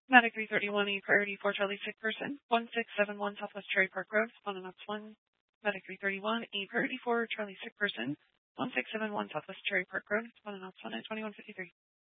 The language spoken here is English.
Medic 331, a priority for Charlie sick person, 1671 Southwest Cherry Park Road, responding ops 1. Medic 331, a priority for Charlie sick person, 1671 Southwest Cherry Park Road, responding ops 1 at 2153.